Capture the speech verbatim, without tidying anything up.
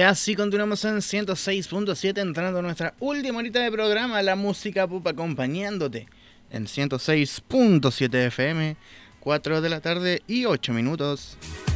así continuamos en ciento seis punto siete, entrando a nuestra última horita de programa, la música pupa acompañándote en ciento seis punto siete F M, cuatro de la tarde y ocho minutos.